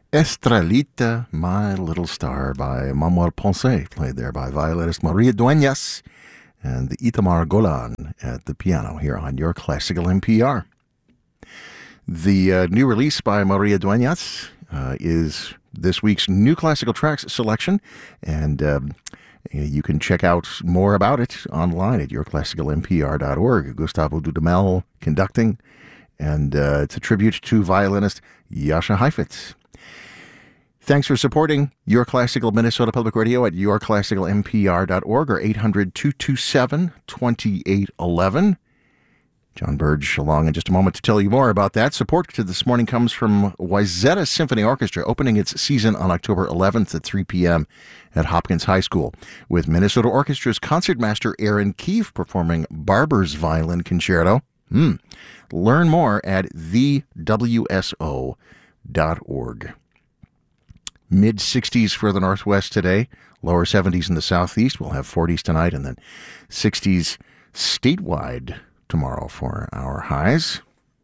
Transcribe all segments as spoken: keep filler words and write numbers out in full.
Estrellita, My Little Star by Manuel Ponce, played there by violinist Maria Dueñas and the Itamar Golan at the piano here on Your Classical N P R. The uh, new release by Maria Dueñas uh, is this week's New Classical Tracks selection, and um, you can check out more about it online at your classical n p r dot org. Gustavo Dudamel conducting, and uh, it's a tribute to violinist Jascha Heifetz. Thanks for supporting Your Classical Minnesota Public Radio at your classical n p r dot org or eight hundred, two two seven, two eight one one. John Burge along in just a moment to tell you more about that. Support to this morning comes from Wayzata Symphony Orchestra, opening its season on October eleventh at three p.m. at Hopkins High School, with Minnesota Orchestra's concertmaster Aaron Keefe performing Barber's Violin Concerto. Hmm. Learn more at the w s o dot org. Mid sixties for the Northwest today, lower seventies in the Southeast. We'll have forties tonight, and then sixties statewide tomorrow for our highs.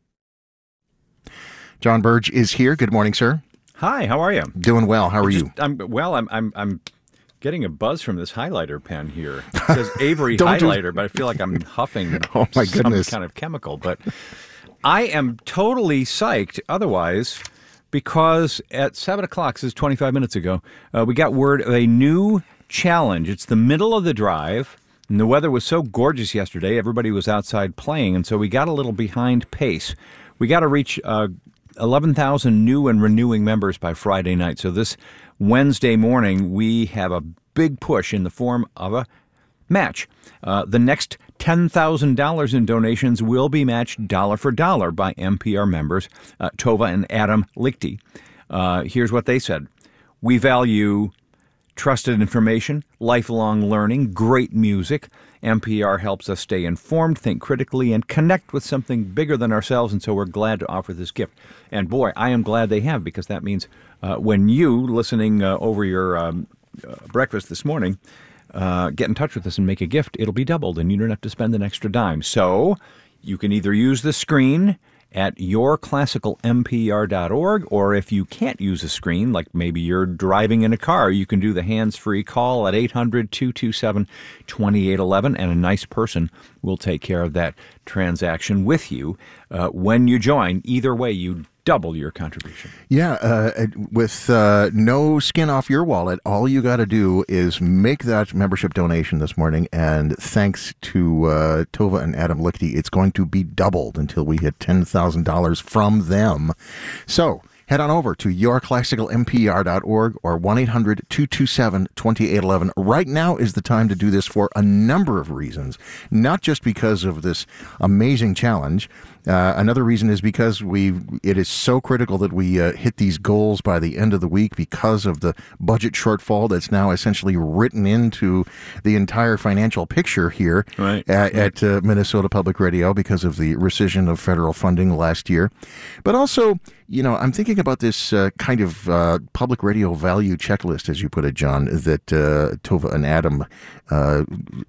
John Burge is here. Good morning, sir. Hi, how are you? Doing well. How are just, you? I'm well. I'm I'm I'm getting a buzz from this highlighter pen here. It says Avery Don't do- highlighter, but I feel like I'm huffing Oh, my some goodness. kind of chemical. But I am totally psyched otherwise, because at seven o'clock, this is twenty-five minutes ago, uh, we got word of a new challenge. It's the middle of the drive, and the weather was so gorgeous yesterday, everybody was outside playing, and so we got a little behind pace. We got to reach uh, eleven thousand new and renewing members by Friday night. So this Wednesday morning, we have a big push in the form of a match. Uh, the next ten thousand dollars in donations will be matched dollar for dollar by N P R members, uh, Tova and Adam Lichty. Uh, here's what they said. We value trusted information, lifelong learning, great music. N P R helps us stay informed, think critically, and connect with something bigger than ourselves, and so we're glad to offer this gift. And boy, I am glad they have, because that means uh, when you, listening uh, over your um, uh, breakfast this morning, Uh, get in touch with us and make a gift, it'll be doubled, and you don't have to spend an extra dime. So you can either use the screen at your classical n p r dot org, or if you can't use a screen, like maybe you're driving in a car, you can do the hands-free call at eight hundred, two two seven, two eight one one, and a nice person will take care of that transaction with you uh, when you join. Either way, you double your contribution. Yeah, uh, with uh, no skin off your wallet, all you got to do is make that membership donation this morning, and thanks to uh, Tova and Adam Lichty, it's going to be doubled until we hit ten thousand dollars from them. So head on over to your classical n p r dot org or one eight hundred, two two seven, two eight one one. Right now is the time to do this for a number of reasons, not just because of this amazing challenge. Uh, another reason is because we it is so critical that we uh, hit these goals by the end of the week, because of the budget shortfall that's now essentially written into the entire financial picture here Right. at, at uh, Minnesota Public Radio, because of the rescission of federal funding last year. But also, you know, I'm thinking about this uh, kind of uh, public radio value checklist, as you put it, John, that uh, Tova and Adam uh,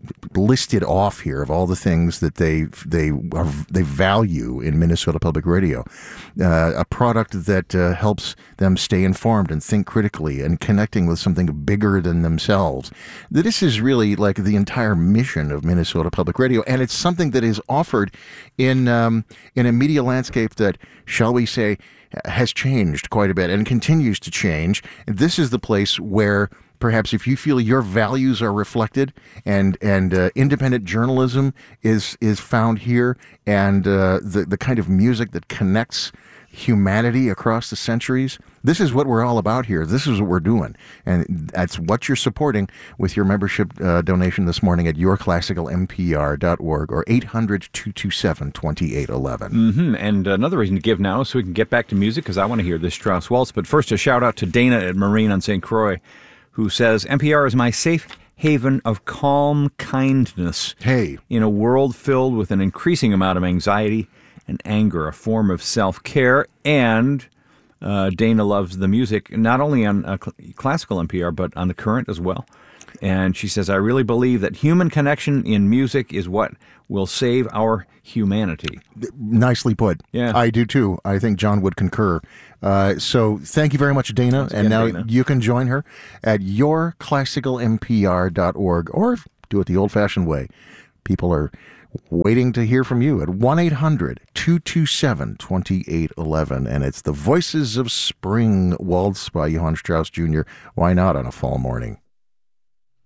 listed off here, of all the things that they they are, they value in Minnesota Public Radio. Uh, a product that uh, helps them stay informed and think critically and connecting with something bigger than themselves. This is really like the entire mission of Minnesota Public Radio, and it's something that is offered in um, in a media landscape that, shall we say, has changed quite a bit and continues to change. And this is the place where perhaps if you feel your values are reflected, and and uh, independent journalism is is found here, and uh, the the kind of music that connects humanity across the centuries, this is what we're all about here. This is what we're doing, and that's what you're supporting with your membership uh, donation this morning at your classical n p r dot org or eight hundred, two two seven, two eight one one. Mm-hmm. And another reason to give now, so we can get back to music, because I want to hear this Strauss Waltz. But first, a shout out to Dana at Marine on Saint Croix, who says, N P R is my safe haven of calm kindness. Hey. In a world filled with an increasing amount of anxiety and anger, a form of self-care. And uh, Dana loves the music, not only on uh, cl- classical N P R, but on the current as well. And she says, I really believe that human connection in music is what will save our humanity. Nicely put. Yeah. I do too. I think John would concur. Uh, so thank you very much, Dana. Thanks and again, now Dana. you can join her at your classical m p r dot org or do it the old-fashioned way. People are waiting to hear from you at one eight hundred two two seven two eight one one. And it's the Voices of Spring waltz by Johann Strauss Junior Why not on a fall morning?